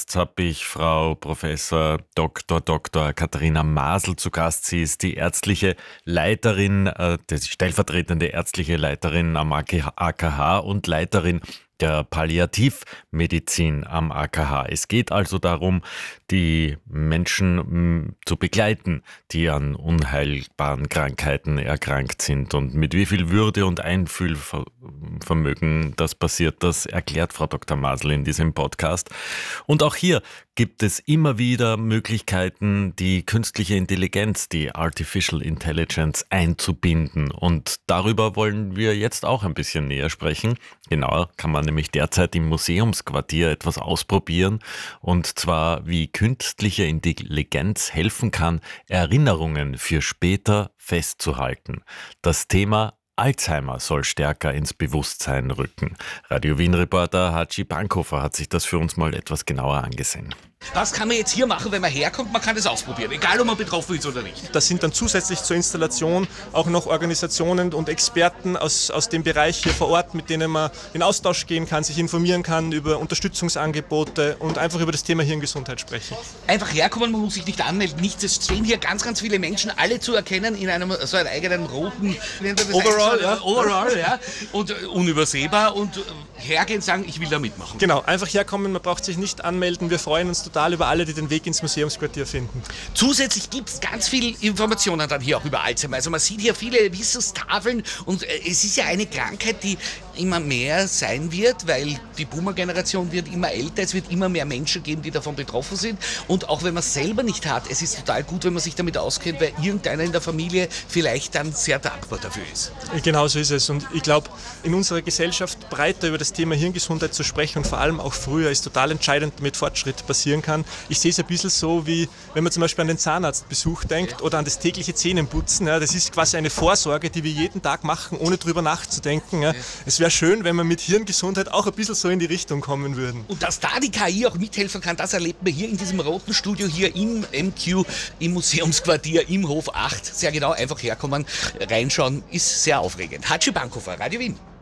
Podcast habe ich Frau Professor Dr. Katharina Masel zu Gast. Sie ist die ärztliche Leiterin, die stellvertretende ärztliche Leiterin am AKH und Leiterin der Palliativmedizin am AKH. Es geht also darum, die Menschen zu begleiten, die an unheilbaren Krankheiten erkrankt sind. Und mit wie viel Würde und Einfühlvermögen das passiert, das erklärt Frau Dr. Masel in diesem Podcast. Und auch hier gibt es immer wieder Möglichkeiten, die künstliche Intelligenz, die Artificial Intelligence einzubinden. Und darüber wollen wir jetzt auch ein bisschen näher sprechen. Genauer kann man nämlich derzeit im Museumsquartier etwas ausprobieren. Und zwar, wie künstliche Intelligenz helfen kann, Erinnerungen für später festzuhalten. Das Thema Alzheimer soll stärker ins Bewusstsein rücken. Radio Wien-Reporter Hatschi Bankhofer hat sich das für uns mal etwas genauer angesehen. Was kann man jetzt hier machen, wenn man herkommt? Man kann das ausprobieren, egal ob man betroffen ist oder nicht. Da sind dann zusätzlich zur Installation auch noch Organisationen und Experten aus dem Bereich hier vor Ort, mit denen man in Austausch gehen kann, sich informieren kann über Unterstützungsangebote und einfach über das Thema Hirngesundheit sprechen. Einfach herkommen, man muss sich nicht anmelden, nichts. Es stehen hier ganz, ganz viele Menschen, alle zu erkennen in einem so einem eigenen roten Overall, ja. Und unübersehbar und hergehen, sagen, ich will da mitmachen. Genau, einfach herkommen, man braucht sich nicht anmelden. Wir freuen uns total über alle, die den Weg ins Museumsquartier finden. Zusätzlich gibt es ganz viel Informationen dann hier auch über Alzheimer. Also man sieht hier viele Wissenstafeln und es ist ja eine Krankheit, die immer mehr sein wird, weil die Boomer-Generation wird immer älter, es wird immer mehr Menschen geben, die davon betroffen sind. Und auch wenn man es selber nicht hat, es ist total gut, wenn man sich damit auskennt, weil irgendeiner in der Familie vielleicht dann sehr dankbar dafür ist. Genau so ist es. Und ich glaube, in unserer Gesellschaft breiter über das Thema Hirngesundheit zu sprechen und vor allem auch früher ist total entscheidend, damit Fortschritt passieren kann. Ich sehe es ein bisschen so, wie wenn man zum Beispiel an den Zahnarztbesuch denkt oder an das tägliche Zähnenputzen. Ja, das ist quasi eine Vorsorge, die wir jeden Tag machen, ohne drüber nachzudenken. Ja. Es wäre schön, wenn wir mit Hirngesundheit auch ein bisschen so in die Richtung kommen würden. Und dass da die KI auch mithelfen kann, das erlebt man hier in diesem roten Studio, hier im MQ, im Museumsquartier, im Hof 8. Sehr genau, einfach herkommen, reinschauen, ist sehr aufregend. Hatschi Bankhofer, Radio Wien.